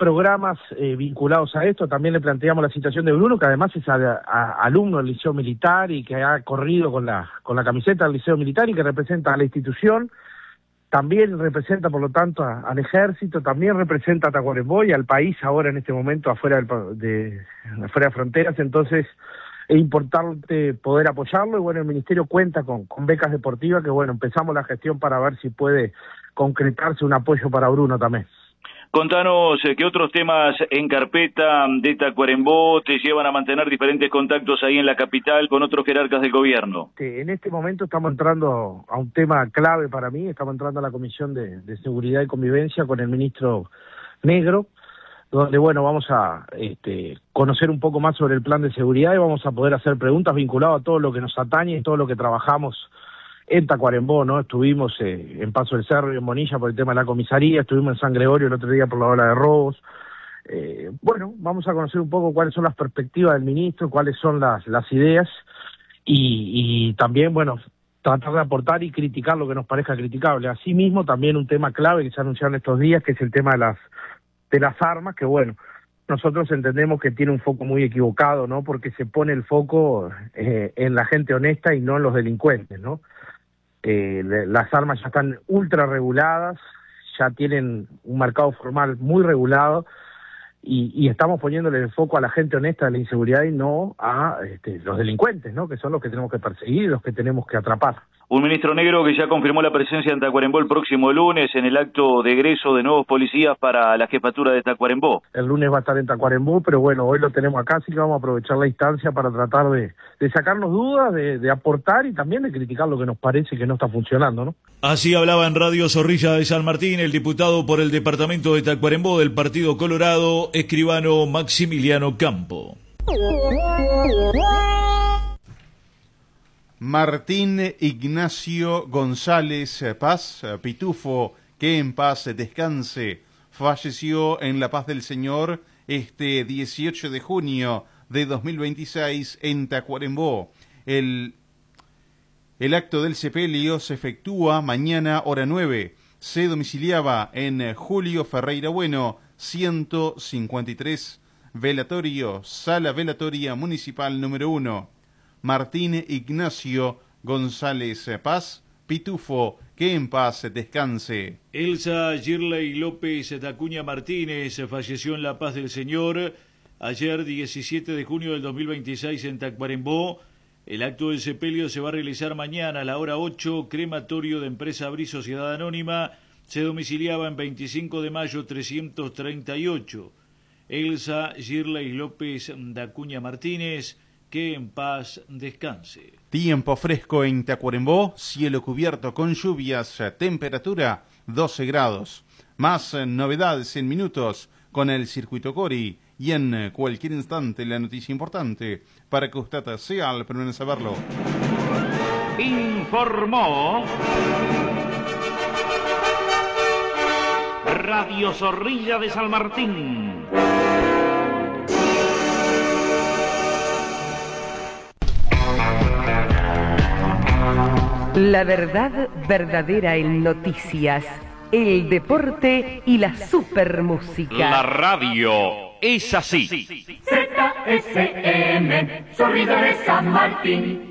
programas vinculados a esto. También le planteamos la situación de Bruno, que además es alumno del Liceo Militar y que ha corrido con la camiseta del Liceo Militar y que representa a la institución. También representa, por lo tanto, al Ejército, también representa a Tacuarembó y al país ahora en este momento afuera de fronteras. Entonces es importante poder apoyarlo y bueno, el Ministerio cuenta con becas deportivas que bueno, empezamos la gestión para ver si puede concretarse un apoyo para Bruno también. Contanos qué otros temas en carpeta de Tacuarembó te llevan a mantener diferentes contactos ahí en la capital con otros jerarcas del gobierno. En este momento estamos entrando a un tema clave para mí, estamos entrando a la Comisión de Seguridad y Convivencia con el ministro Negro, donde bueno, vamos a conocer un poco más sobre el plan de seguridad y vamos a poder hacer preguntas vinculadas a todo lo que nos atañe y todo lo que trabajamos en Tacuarembó, ¿no? Estuvimos en Paso del Cerro y en Bonilla por el tema de la comisaría, estuvimos en San Gregorio el otro día por la ola de robos. Bueno, vamos a conocer un poco cuáles son las perspectivas del ministro, cuáles son las ideas y también, bueno, tratar de aportar y criticar lo que nos parezca criticable. Asimismo, también un tema clave que se anunciaron estos días, que es el tema de las armas, que bueno, nosotros entendemos que tiene un foco muy equivocado, ¿no? Porque se pone el foco en la gente honesta y no en los delincuentes, ¿no? Las armas ya están ultra reguladas, ya tienen un mercado formal muy regulado y estamos poniéndole el foco a la gente honesta de la inseguridad y no a los delincuentes, ¿no? Que son los que tenemos que perseguir y los que tenemos que atrapar. Un ministro Negro que ya confirmó la presencia en Tacuarembó el próximo lunes en el acto de egreso de nuevos policías para la jefatura de Tacuarembó. El lunes va a estar en Tacuarembó, pero bueno, hoy lo tenemos acá, así que vamos a aprovechar la instancia para tratar de sacarnos dudas, de aportar y también de criticar lo que nos parece que no está funcionando, ¿no? Así hablaba en Radio Zorrilla de San Martín el diputado por el departamento de Tacuarembó del Partido Colorado, escribano Maximiliano Campo. Martín Ignacio González Paz, Pitufo, que en paz descanse, falleció en la paz del Señor este 18 de junio de 2026 en Tacuarembó. El acto del sepelio se efectúa mañana hora 9. Se domiciliaba en Julio Ferreira Bueno, 153, velatorio, sala velatoria municipal número 1. Martín Ignacio González Paz, Pitufo, que en paz descanse. Elsa Girley López Dacuña Martínez falleció en la paz del Señor ayer 17 de junio del 2026 en Tacuarembó. El acto del sepelio se va a realizar mañana a la hora 8, crematorio de Empresa Abrí Sociedad Anónima, se domiciliaba en 25 de mayo 338. Elsa Girley López Dacuña Martínez, que en paz descanse. Tiempo fresco en Tacuarembó, cielo cubierto con lluvias, temperatura 12 grados. Más novedades en minutos con el Circuito Cori y en cualquier instante la noticia importante para que usted sea el primero en saberlo. Informó Radio Zorrilla de San Martín. La verdad verdadera en noticias, el deporte y la supermúsica. La radio es así. ZSM, Zorrilla de San Martín.